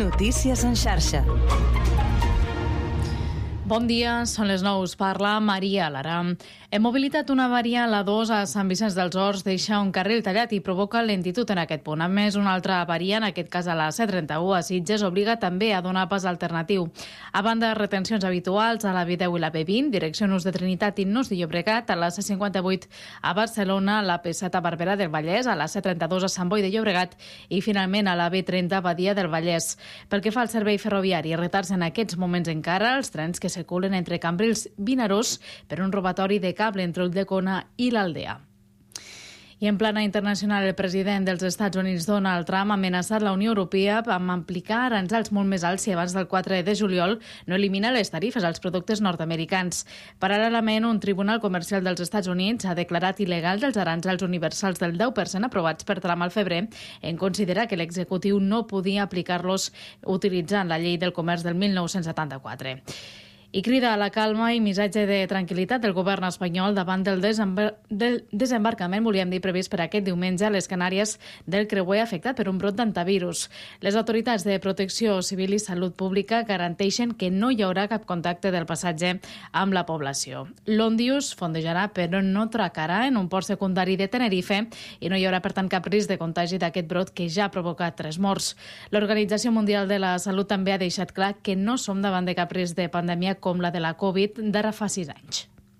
Notícies en xarxa. Bon dia, són les 9, parla Maria Lara. Hem mobilitat una avaria a la 2 a Sant Vicenç dels Horts, deixa un carril tallat i provoca lentitud en aquest punt. A més, una altra avaria, en aquest cas a la C31 a Sitges, obliga també a donar pas alternatiu. A banda de retencions habituals a la B10 i la B20, direcció Nus de Trinitat i Nus de Llobregat, a la C58 a Barcelona, a la P7 a Barberà del Vallès, a la C32 a Sant Boi de Llobregat i finalment a la B30 a Badia del Vallès. Pel que fa al servei ferroviari, retards en aquests moments encara els trens que circulen entre Cambrils i Vinaròs per un robatori de cable entre Ulldecona i l'Aldea. I en plana internacional, el president dels Estats Units, Donald Trump, ha amenaçat la Unió Europea amb aplicar aranzels molt més alts si abans del 4 de juliol no elimina les tarifes als productes nord-americans. Paral·lelament, un tribunal comercial dels Estats Units ha declarat il·legals els aranzels universals del 10% aprovats per Trump al febrer en considerar que l'executiu no podia aplicar-los utilitzant la llei del comerç del 1974. I crida a la calma i missatge de tranquil·litat del govern espanyol davant del desembarcament, volíem dir, previst per aquest diumenge a les Canàries del creuer afectat per un brot d'antivirus. Les autoritats de Protecció Civil i Salut Pública garanteixen que no hi haurà cap contacte del passatge amb la població. L'Ondius fondejarà però no tracarà en un port secundari de Tenerife i no hi haurà, per tant, cap risc de contagi d'aquest brot que ja ha provocat 3 morts. L'Organització Mundial de la Salut també ha deixat clar que no som davant de cap risc de pandèmia com la de la Covid d'ara fa 6 anys.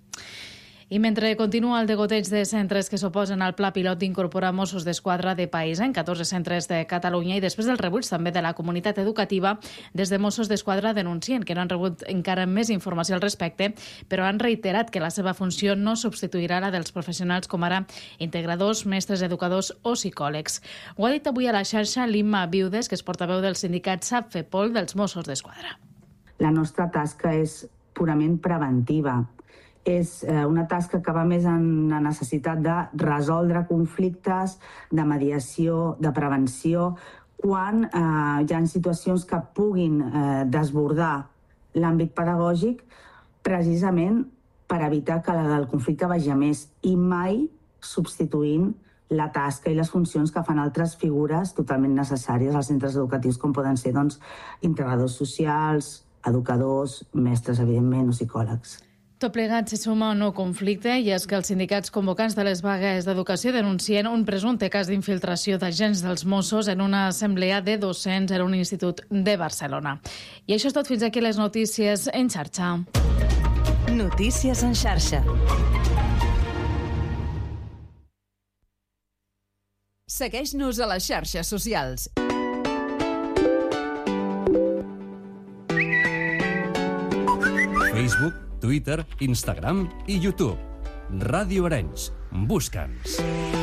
I mentre continua el degoteig de centres que s'oposen al pla pilot d'incorporar Mossos d'Esquadra de país en 14 centres de Catalunya i després del rebuig també de la comunitat educativa, des de Mossos d'Esquadra denuncien que no han rebut encara més informació al respecte, però han reiterat que la seva funció no substituirà la dels professionals com ara integradors, mestres educadors o psicòlegs. Ho ha dit avui a la xarxa l'Imma Viudes, que és portaveu del sindicat SAPFEPOL dels Mossos d'Esquadra. La nostra tasca és purament preventiva. És una tasca que va més en la necessitat de resoldre conflictes, de mediació, de prevenció, quan hi ha situacions que puguin desbordar l'àmbit pedagògic, precisament per evitar que la del conflicte vagi a més i mai substituint la tasca i les funcions que fan altres figures totalment necessàries als centres educatius, com poden ser integradors socials, educadors, mestres, evidentment, o psicòlegs. Tot plegat se suma un nou conflicte i és que els sindicats convocants de les vagues d'educació denuncien un presumpte cas d'infiltració d'agents dels Mossos en una assemblea de docents en un institut de Barcelona. I això és tot, fins aquí les notícies en xarxa. Notícies en xarxa. Segueix-nos a les xarxes socials. Facebook, Twitter, Instagram i YouTube. Ràdio Arenys. Busca'ns.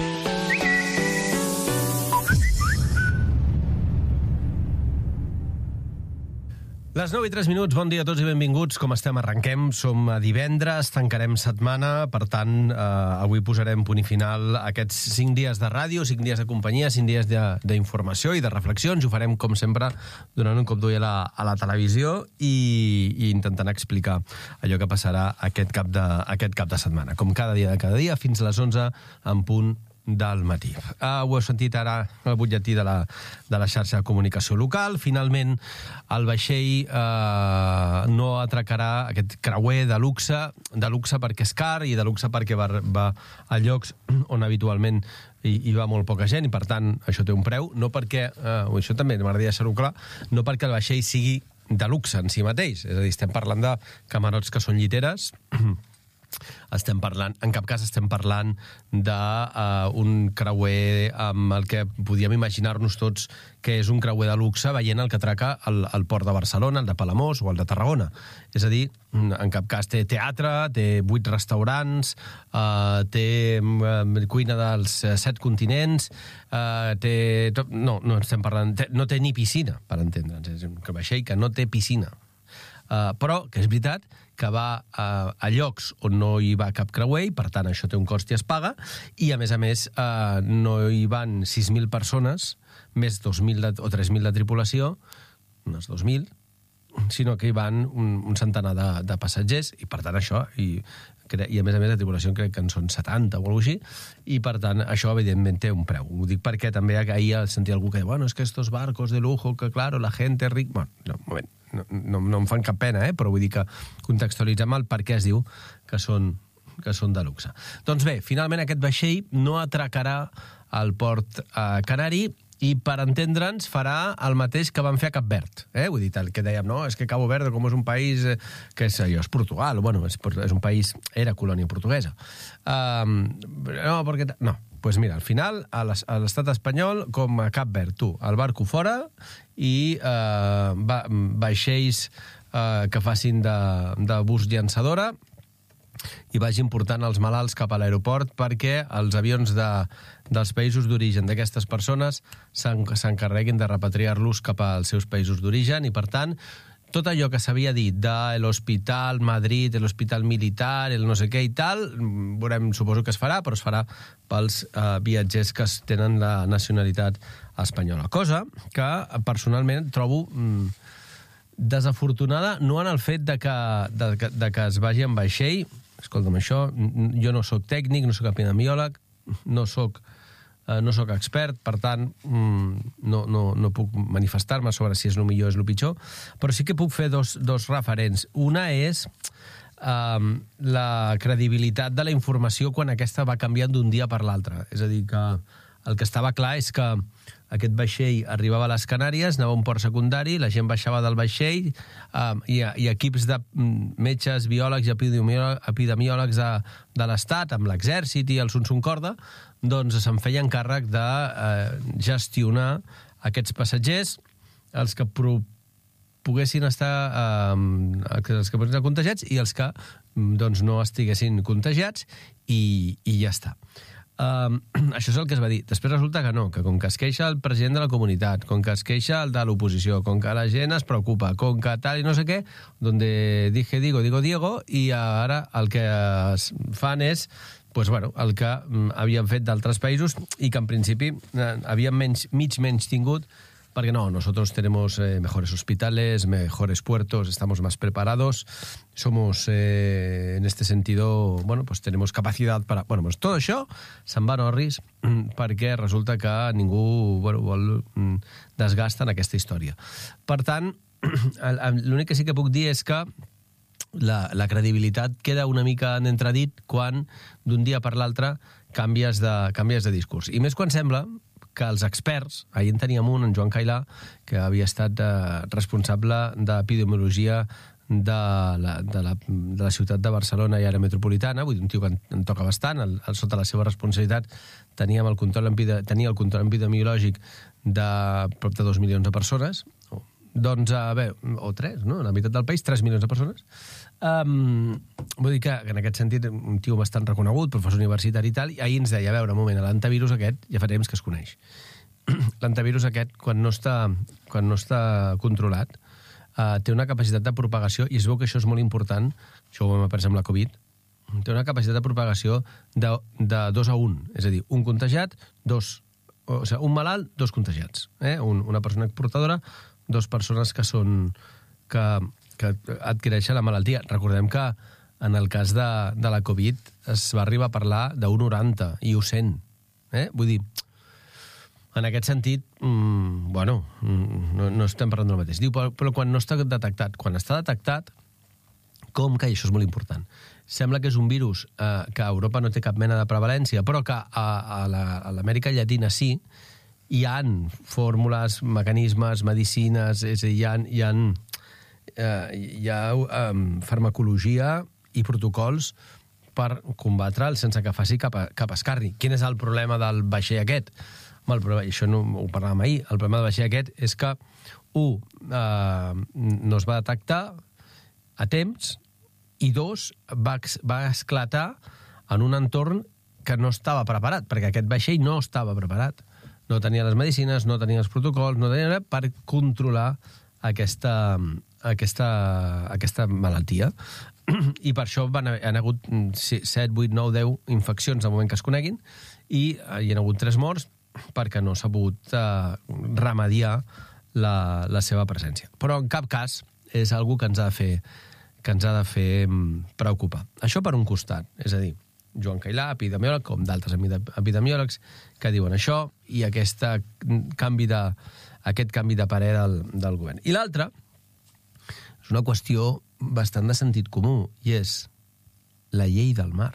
Les 9:03, bon dia a tots i benvinguts. Com estem? Arrenquem, som a divendres, tancarem setmana, per tant, avui posarem punt i final a aquests 5 dies de ràdio, 5 dies de companyia, 5 dies d'informació i de reflexions, i ho farem, com sempre, donant un cop d'ull a la televisió i intentant explicar allò que passarà aquest cap de setmana, com cada dia, fins a les 11 en punt del matí. Ho heu sentit ara el butlletí de la xarxa de comunicació local. Finalment, el vaixell no atracarà aquest creuer de luxe perquè és car i de luxe perquè va a llocs on habitualment hi va molt poca gent i, per tant, això té un preu. No perquè, això també m'agradaria deixar-ho clar, no perquè el vaixell sigui de luxe en si mateix. És a dir, estem parlant de camarots que són lliteres, en cap cas estem parlant d'un creuer amb el que podíem imaginar-nos tots que és un creuer de luxe veient el que atraca el port de Barcelona, el de Palamós o el de Tarragona. És a dir, en cap cas té teatre, té 8 restaurants, té cuina dels 7 continents, no estem parlant, no té ni piscina, per entendre'ns. És un vaixell que no té piscina. Però que és veritat que va a llocs on no hi va cap creuer, per tant això té un cost i es paga, i a més no hi van 6.000 persones, més 2.000 o 3.000 de tripulació, unes 2.000, sinó que hi van un centenar de passatgers, i per tant això, i a més la tripulació crec que en són 70 o alguna cosa així, i per tant això evidentment té un preu. Ho dic perquè també ahir sentia algú que deia, bueno, es que estos barcos de lujo, que claro, la gente ric... Bueno, no, un moment, no em fan cap pena, però vull dir que contextualitzem el per què es diu que són de luxe. Doncs bé, finalment aquest vaixell no atracarà al port Canari i, per entendre'ns, farà el mateix que van fer a Cap Verd. Vull dir, el que dèiem, no, és que Cabo Verde, com és un país que és Portugal, bueno, és un país, era colònia portuguesa. No, perquè... No, doncs mira, al final, a l'estat espanyol, com a Cap Verd, tu, el barco fora i vaixells que facin de bus llançadora i vagin portant els malalts cap a l'aeroport perquè els avions dels països d'origen d'aquestes persones s'encarreguin de repatriar-los cap als seus països d'origen i, per tant, tot allò que s'havia dit de l'Hospital Madrid, l'Hospital Militar, el no sé què i tal, veurem, suposo que es farà, però es farà pels viatgers que tenen la nacionalitat espanyola. Cosa que, personalment, trobo desafortunada, no en el fet de que es vagi en vaixell. Escolta'm, això, jo no sóc tècnic, no sóc epidemiòleg, no sóc expert, per tant, no puc manifestar-me sobre si és el millor o és el pitjor, però sí que puc fer dos referents. Una és la credibilitat de la informació quan aquesta va canviant d'un dia per l'altre. És a dir, que el que estava clar és que aquest vaixell arribava a les Canàries, anava a un port secundari, la gent baixava del vaixell i equips de metges, biòlegs i epidemiòlegs de l'Estat, amb l'exèrcit i el Sunsum Corda, doncs se'n feien càrrec de gestionar aquests passatgers, els que poguessin estar els que poguessin estar contagiats i els que doncs, no estiguessin contagiats i ja està. Això és el que es va dir. Després resulta que no, que com que es queixa el president de la comunitat, com que es queixa el de l'oposició, com que la gent es preocupa, com que tal i no sé què, donde dije digo Diego, i ara el que es fan és pues, bueno, el que havien fet d'altres països i que en principi havien menys tingut porque no, nosotros tenemos mejores hospitales, mejores puertos, estamos más preparados, somos, en este sentido, bueno, pues tenemos capacidad para... Bueno, pues tot això se'n va a Norris perquè resulta que ningú vol desgasta en aquesta història. Per tant, l'únic que sí que puc dir és que la credibilitat queda una mica en entredit quan d'un dia per l'altre canvies de discurs. I més quan sembla que els experts, ahir en teníem un, en Joan Cailà, que havia estat responsable d'epidemiologia de la ciutat de Barcelona i àrea metropolitana, vull dir, un tio que en toca bastant, sota la seva responsabilitat tenia el control epidemiològic de prop de 2 milions de persones, doncs, o 3, no? A la meitat del país, 3 milions de persones. Vull dir que en aquest sentit un tio bastant reconegut, professor universitari i tal, i ahir ens deia, a veure, un moment, l'antivirus aquest ja fa temps que es coneix. L'antivirus aquest, quan no està controlat, té una capacitat de propagació, i es veu que això és molt important, això ho hem après amb la Covid, té una capacitat de propagació de 2 a 1, és a dir, un contagiat, o sigui, un malalt, 2 contagiats. Una persona portadora, 2 persones que adquireixen la malaltia. Recordem que en el cas de la Covid es va arribar a parlar de 1,90 i 100. Vull dir, en aquest sentit, bueno, no estem parlant del mateix. Diu, però quan no està detectat, quan està detectat, com que, i això és molt important, sembla que és un virus que a Europa no té cap mena de prevalència, però que a l'Amèrica Llatina sí, hi ha fórmules, mecanismes, medicines, és a dir, hi ha farmacologia i protocols per combatre'l sense que faci cap escarni. Quin és el problema del vaixell aquest? Això no ho parlàvem ahir. El problema del vaixell aquest és que, no es va detectar a temps, i 2, va esclatar en un entorn que no estava preparat, perquè aquest vaixell no estava preparat. No tenia les medicines, no tenia els protocols, no tenia res per controlar aquesta malaltia. I per això han hagut 7, 8, 9, 10 infeccions al moment que es coneguin i hi han hagut 3 morts perquè no s'ha pogut remediar la seva presència. Però en cap cas és algo que ens ha de fer preocupar. Això per un costat, és a dir, Joan Cailà, epidemiòleg, com d'altres epidemiòlegs, que diuen això i aquest canvi de parer del govern. I l'altre és una qüestió bastant de sentit comú, i és la llei del mar.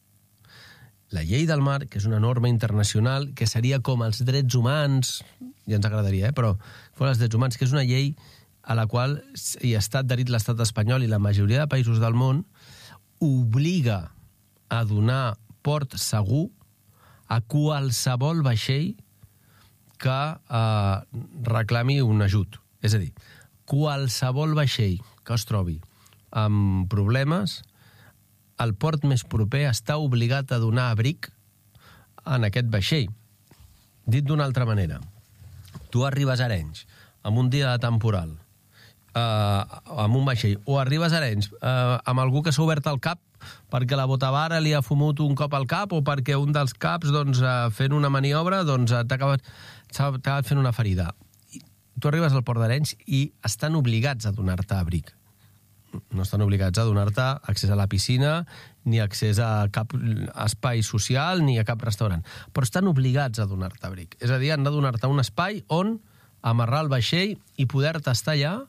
La llei del mar, que és una norma internacional, que seria com els drets humans, ja ens agradaria, però fos els drets humans, que és una llei a la qual hi ha estat adherit l'estat espanyol i la majoria de països del món, obliga a donar port segur a qualsevol vaixell que reclami un ajut. És a dir, qualsevol vaixell que es trobi amb problemes, el port més proper està obligat a donar abric en aquest vaixell. Dit d'una altra manera, tu arribes a Arenys amb un dia de temporal, amb un vaixell, o arribes a Arenys amb algú que s'ha obert el cap perquè la botavara li ha fumut un cop al cap o perquè un dels caps, fent una maniobra, t'ha acabat fent una ferida. Tu arribes al port d'Arenys i estan obligats a donar-te abric. No estan obligats a donar-te accés a la piscina, ni accés a cap espai social, ni a cap restaurant. Però estan obligats a donar-te abric. És a dir, han de donar-te un espai on amarrar el vaixell i poder-te estar allà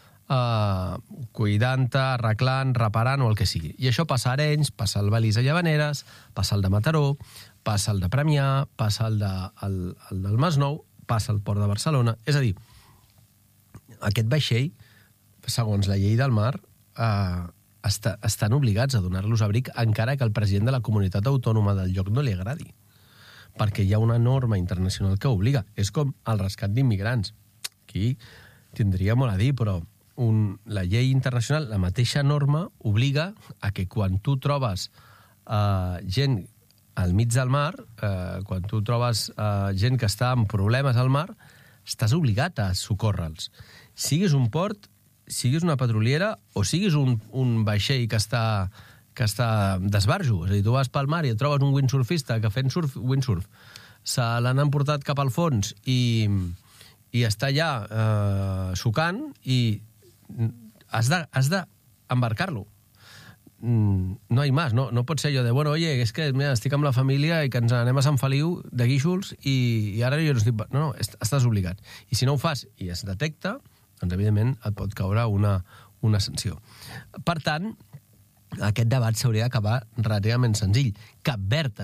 cuidant-te, arreglant, reparant o el que sigui. I això passa a Arenys, passa al Balís a Llavaneres, passa al de Mataró, passa al de Premià, passa al del Masnou, passa al Port de Barcelona. És a dir, aquest vaixell, segons la llei del mar, estan obligats a donar-los abric encara que el president de la comunitat autònoma del lloc no li agradi. Perquè hi ha una norma internacional que obliga. És com el rescat d'immigrants. Aquí tindria molt a dir, però la llei internacional, la mateixa norma, obliga a que quan tu trobes gent al mig del mar, quan tu trobes gent que està amb problemes al mar, estàs obligat a socórrer-los. Siguis un port, siguis una petroliera o siguis un vaixell que està d'esbarjo. És a dir, tu vas pel mar i et trobes un windsurfista que fent windsurf se l'han emportat cap al fons i està allà sucant i has d'embarcar-lo. No hi ha més, no pot ser allò de, bueno, oye, és que mira, estic amb la família i que ens anem a Sant Feliu de Guíxols i ara jo no estic... No, estàs obligat. I si no ho fas i es detecta, doncs evidentment et pot caure una sanció. Per tant, aquest debat s'hauria d'acabar relativament senzill. Cap Verd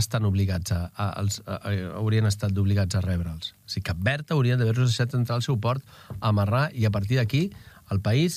haurien estat obligats a rebre'ls. O sigui, Cap Verd haurien d'haver-los deixat entrar al seu port, amarrar i a partir d'aquí el país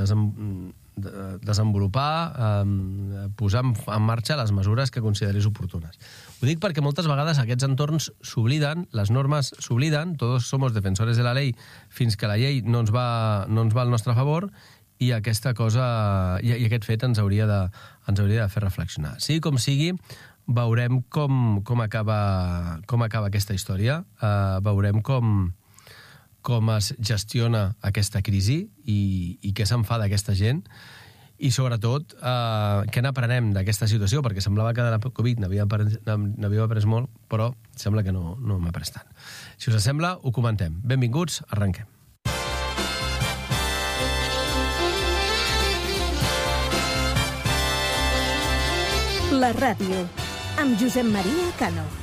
desenvolupar, posar en marxa les mesures que consideris oportunes. Ho dic perquè moltes vegades aquests entorns s'obliden, les normes s'obliden, todos somos defensores de la ley fins que la llei no ens va al nostre favor i aquesta cosa i aquest fet ens hauria de fer reflexionar. Sigui com sigui, veurem com acaba aquesta història, veurem com es gestiona aquesta crisi i què se'n fa d'aquesta gent i, sobretot, què n'aprenem d'aquesta situació, perquè semblava que de la Covid n'havíem après molt, però sembla que no hem après tant. Si us sembla, ho comentem. Benvinguts, arrenquem. La ràdio, amb Josep Maria Cano.